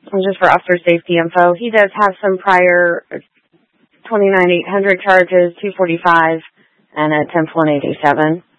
just for officer safety info, he does have some prior 29-800 charges, 245, and a 10-187.